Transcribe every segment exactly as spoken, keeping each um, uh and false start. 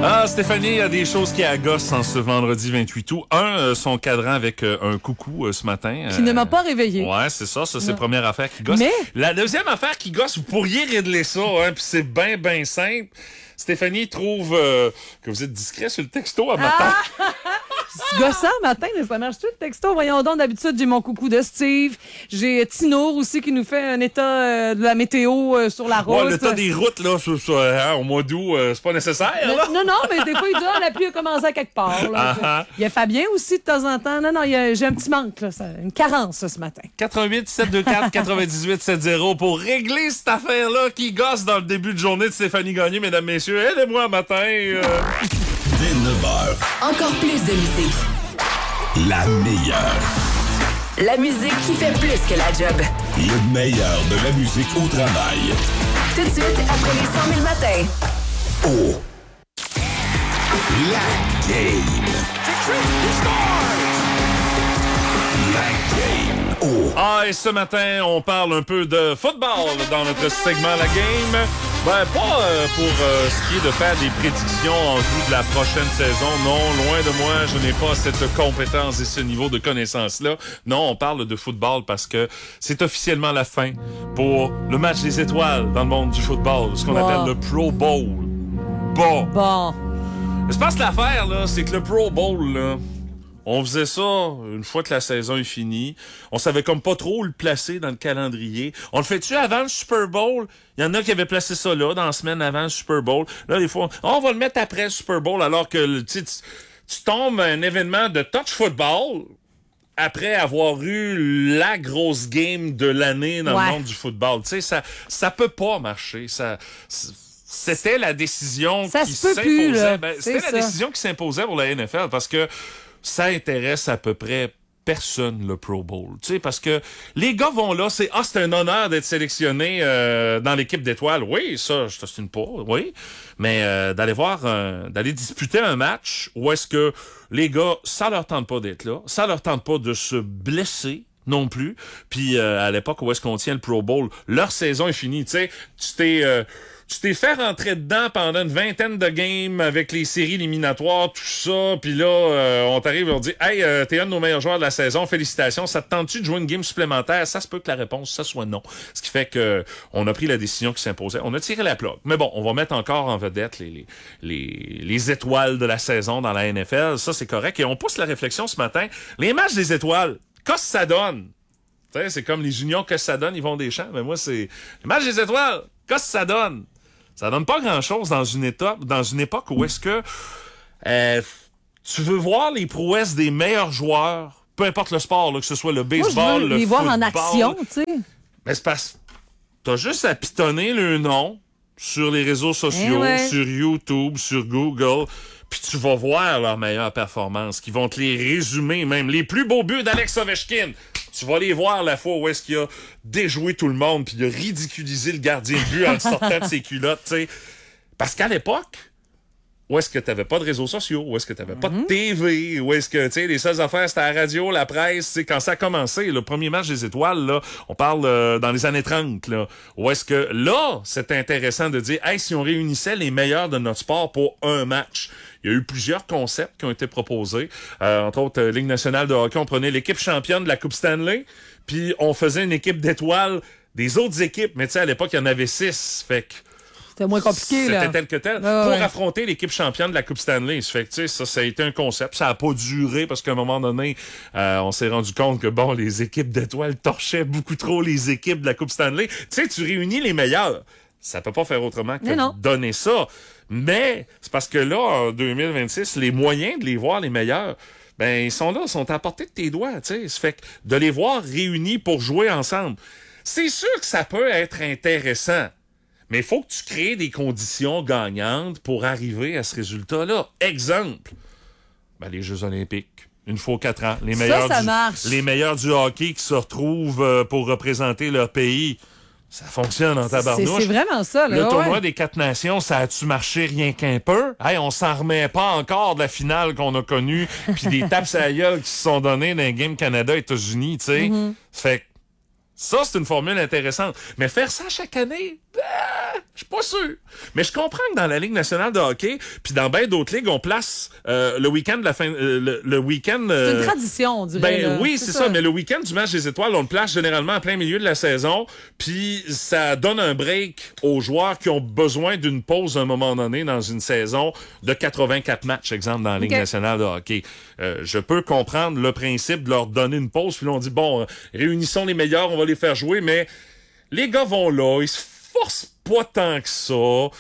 Ah, Stéphanie a des choses qui agacent en ce vendredi vingt-huit août. Un, euh, son cadran avec euh, un coucou euh, ce matin. Qui euh, ne m'a pas réveillé. Ouais, c'est ça. Ça, c'est la première affaire qui gosse. Mais... La deuxième affaire qui gosse, vous pourriez régler ça, hein, puis c'est bien, bien simple. Stéphanie trouve euh, que vous êtes discret sur le texto à matin. Ah! C'est gossant matin, mais ça marche tout le texto. Voyons donc, d'habitude, j'ai mon coucou de Steve. J'ai Tino aussi qui nous fait un état euh, de la météo euh, sur la route. Ouais, l'état des routes, là, sur, sur, hein, au mois d'août, euh, c'est pas nécessaire, mais, là. Non, non, mais des fois, il dit, ah, la pluie a commencé à quelque part. Là. Ah, il y a Fabien aussi, de temps en temps. Non, non, il y a, j'ai un petit manque, là, ça, une carence, là, ce matin. quatre un huit sept deux quatre quatre-vingt-dix-huit soixante pour régler cette affaire-là qui gosse dans le début de journée de Stéphanie Gagné, mesdames, messieurs. Aidez-moi matin. Euh... Dès neuf heures. Encore plus de musique. La meilleure. La musique qui fait plus que la job. Le meilleur de la musique au travail. Tout de suite, après les cent mille matins. Oh. La game. La game. Oh. Ah, et ce matin, on parle un peu de football dans notre segment La Game. Ben, pas euh, pour euh, ce qui est de faire des prédictions en vue de la prochaine saison. Non, loin de moi, je n'ai pas cette compétence et ce niveau de connaissance-là. Non, on parle de football parce que c'est officiellement la fin pour le match des étoiles dans le monde du football, ce qu'on wow. appelle le Pro Bowl. Bon. Bon. Mais c'est pas que l'affaire, là, c'est que le Pro Bowl, là, on faisait ça une fois que la saison est finie. On savait comme pas trop où le placer dans le calendrier. On le fait-tu avant le Super Bowl? Il y en a qui avaient placé ça là, dans la semaine avant le Super Bowl. Là, des fois, on, on va le mettre après le Super Bowl, alors que tu, tu tombes un événement de touch football après avoir eu la grosse game de l'année dans ouais. le monde du football. Tu sais, ça, ça peut pas marcher. Ça... C'était la décision ça qui se peut s'imposait. Plus, là. Ben, c'était ça. la décision qui s'imposait pour la N F L parce que ça intéresse à peu près personne, le Pro Bowl. Tu sais, parce que les gars vont là, c'est « Ah, c'est un honneur d'être sélectionné euh, dans l'équipe d'étoiles. » Oui, ça, je t'ostine pas, oui. Mais euh, d'aller voir, euh, d'aller disputer un match où est-ce que les gars, ça leur tente pas d'être là, ça leur tente pas de se blesser non plus. Puis euh, à l'époque où est-ce qu'on tient le Pro Bowl, leur saison est finie. Tu sais, tu t'es... Euh, Tu t'es fait rentrer dedans pendant une vingtaine de games avec les séries éliminatoires, tout ça, puis là, euh, on t'arrive et on dit « Hey, euh, t'es un de nos meilleurs joueurs de la saison, félicitations, ça te tente-tu de jouer une game supplémentaire? » Ça se peut que la réponse, ça soit non. Ce qui fait que on a pris la décision qui s'imposait. On a tiré la plug. Mais bon, on va mettre encore en vedette les, les, les, les étoiles de la saison dans la N F L. Ça, c'est correct. Et on pousse la réflexion ce matin. Les matchs des étoiles, qu'est-ce que ça donne? T'sais, c'est comme les juniors, qu'est-ce que ça donne? Ils vont des champs. Mais moi, c'est les matchs des étoiles, qu'est-ce que ça donne? Ça donne pas grand-chose dans une étape, dans une époque où est-ce que euh, tu veux voir les prouesses des meilleurs joueurs, peu importe le sport, là, que ce soit le baseball, Moi, je veux le les football. voir en action, tu sais. Mais c'est parce que t'as juste à pitonner le nom sur les réseaux sociaux, eh ouais. sur YouTube, sur Google, puis tu vas voir leurs meilleures performances, qui vont te les résumer, même les plus beaux buts d'Alex Ovechkin. Tu vas les voir la fois où est-ce qu'il a déjoué tout le monde puis il a ridiculisé le gardien de but en le sortant de ses culottes, tu sais. Parce qu'à l'époque, où est-ce que t'avais pas de réseaux sociaux, où est-ce que t'avais mm-hmm. pas de T V, où est-ce que, tu sais, les seules affaires, c'était la radio, la presse, tu sais, quand ça a commencé, le premier match des étoiles, là, on parle euh, dans les années trente, là, où est-ce que, là, c'est intéressant de dire, hey, si on réunissait les meilleurs de notre sport pour un match. Il y a eu plusieurs concepts qui ont été proposés. Euh, entre autres, euh, Ligue nationale de hockey, on prenait l'équipe championne de la Coupe Stanley, puis on faisait une équipe d'étoiles des autres équipes. Mais tu sais, à l'époque, il y en avait six. Fait que c'était moins compliqué, c'était là. C'était tel que tel. Ah, pour ouais. affronter l'équipe championne de la Coupe Stanley. Fait que, tu sais, ça, ça a été un concept. Ça a pas duré parce qu'à un moment donné, euh, on s'est rendu compte que, bon, les équipes d'étoiles torchaient beaucoup trop les équipes de la Coupe Stanley. Tu sais, tu réunis les meilleurs. Ça peut pas faire autrement que de donner ça. Mais c'est parce que là, en deux mille vingt-six, les moyens de les voir les meilleurs, ben ils sont là, ils sont à portée de tes doigts. Tu sais, ça fait que de les voir réunis pour jouer ensemble, c'est sûr que ça peut être intéressant. Mais il faut que tu crées des conditions gagnantes pour arriver à ce résultat-là. Exemple, ben, les Jeux olympiques. Une fois aux quatre ans. Les meilleurs, ça, ça du, marche. les meilleurs du hockey qui se retrouvent euh, pour représenter leur pays. Ça fonctionne en tabarnouche. C'est, c'est vraiment ça, là. Le tournoi ouais. des quatre nations, ça a-tu marché rien qu'un peu? Hey, on s'en remet pas encore de la finale qu'on a connue, puis des tapes à la gueule qui se sont données dans les Games Canada-États-Unis, tu sais. Mm-hmm. Fait que ça, c'est une formule intéressante. Mais faire ça chaque année, ben, je suis pas sûr. Mais je comprends que dans la Ligue nationale de hockey, puis dans bien d'autres ligues, on place euh, le week-end de la fin, euh, le, le week-end. Euh, C'est une tradition, on dirait. Ben là. oui, c'est, c'est ça. ça. Mais le week-end du match des étoiles, on le place généralement en plein milieu de la saison, puis ça donne un break aux joueurs qui ont besoin d'une pause à un moment donné dans une saison de quatre-vingt-quatre matchs, exemple dans la Ligue okay. nationale de hockey. Euh, je peux comprendre le principe de leur donner une pause, puis là on dit bon, euh, réunissons les meilleurs, on va les faire jouer, mais les gars vont là, ils se forcent pas tant que ça.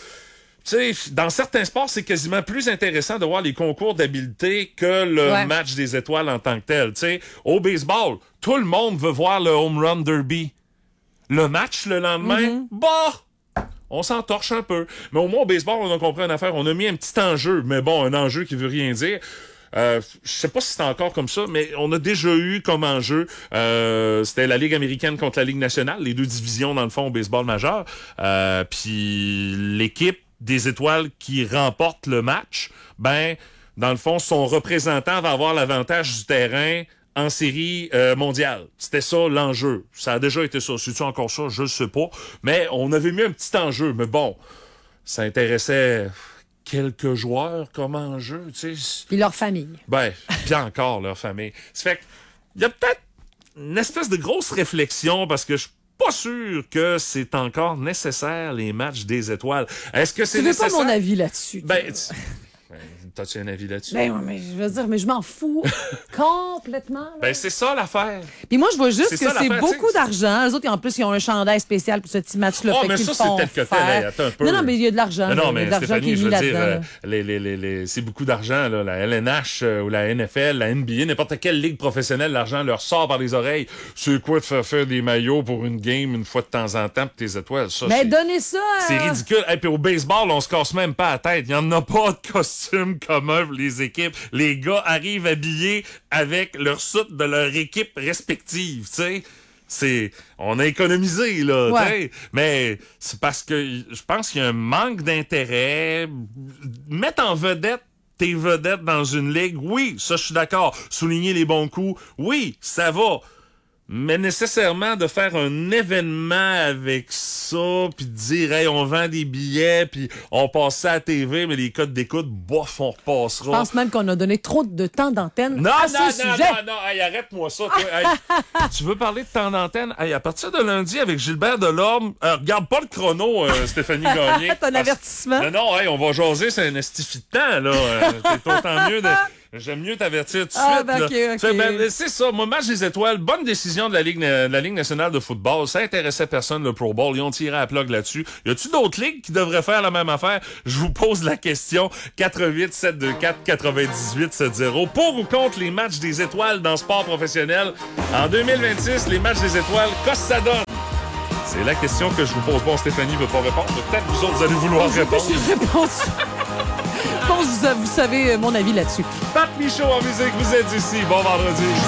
Tu sais, dans certains sports, c'est quasiment plus intéressant de voir les concours d'habileté que le ouais. match des étoiles en tant que tel. Tu sais, au baseball, tout le monde veut voir le home run derby. Le match le lendemain, mm-hmm. bah, on s'en torche un peu. Mais au moins au baseball, on a compris une affaire. On a mis un petit enjeu, mais bon, un enjeu qui veut rien dire. Euh, je sais pas si c'est encore comme ça, mais on a déjà eu comme enjeu, euh, c'était la Ligue américaine contre la Ligue nationale, les deux divisions dans le fond au baseball majeur. Euh, puis l'équipe des étoiles qui remporte le match, ben dans le fond, son représentant va avoir l'avantage du terrain en série euh, mondiale. C'était ça l'enjeu. Ça a déjà été ça. C'est-tu encore ça? Je ne sais pas. Mais on avait mis un petit enjeu. Mais bon, ça intéressait quelques joueurs comme enjeu, tu sais. Puis leur famille. Ben, puis encore leur famille. Ça fait que, il y a peut-être une espèce de grosse réflexion parce que je suis pas sûr que c'est encore nécessaire, les matchs des étoiles. Est-ce que c'est tu veux nécessaire? pas mon avis là-dessus? Ben, tu... T'as-tu un avis là-dessus? Ben, mais je veux dire, mais je m'en fous complètement. Là. Ben, c'est ça l'affaire. Puis moi, je vois juste c'est que c'est beaucoup t'sais. d'argent. Les autres, en plus, ils ont un chandail spécial pour ce petit match-là. Oh, fait mais qu'ils ça, font c'est tel que tel. Hey, attends un peu. Non, non, mais il y a de l'argent. Non, non, mais il y a de l'argent qui Stéphanie, est je mis veux dire, là-dedans. euh, les, les, les, les, c'est beaucoup d'argent, là. La L N H euh, ou la N F L, la N B A, n'importe quelle ligue professionnelle, l'argent leur sort par les oreilles. C'est quoi de faire faire des maillots pour une game une fois de temps en temps pour tes étoiles? Ça, mais c'est... donnez ça! C'est ridicule. Et puis au baseball, on se casse même pas la tête. Il y en a pas de costume commun pour les équipes. Les gars arrivent habillés avec leur soute de leur équipe respective, tu sais. C'est, on a économisé, là, ouais. tu sais. Mais c'est parce que je pense qu'il y a un manque d'intérêt. Mettre en vedette tes vedettes dans une ligue, oui, ça, je suis d'accord. Souligner les bons coups, oui, ça va. Mais nécessairement de faire un événement avec ça, puis de dire, hey, on vend des billets, puis on passe ça à la T V, mais les codes d'écoute, bof, on repassera. Je pense même qu'on a donné trop de temps d'antenne non, à non, ce non, sujet. non, non, non, hey, arrête-moi ça, toi. Hey, tu veux parler de temps d'antenne? Hey, à partir de lundi, avec Gilbert Delorme, euh, regarde pas le chrono, euh, Stéphanie Gagné. C'est un avertissement. Non, non, hey, on va jaser, c'est un estifi de temps, là. Euh, c'est autant mieux de... J'aime mieux t'avertir tout de ah, suite. Ben, là. okay, okay. Fait, ben, c'est ça, moi, match des étoiles, bonne décision de la Ligue, de la Ligue nationale de football. Ça intéressait personne, le Pro Bowl. Ils ont tiré à la plug là-dessus. Y a-tu d'autres ligues qui devraient faire la même affaire? Je vous pose la question. quatre huit sept deux quatre quatre-vingt-dix-huit soixante. Pour ou contre les matchs des étoiles dans le sport professionnel? En deux mille vingt-six, les matchs des étoiles, qu'est-ce que ça donne? C'est la question que je vous pose. Bon, Stéphanie veut pas répondre. Peut-être vous autres, vous allez vouloir répondre. Je réponds. Je pense que vous savez mon avis là-dessus. Pat Michaud en musique, vous êtes ici. Bon vendredi.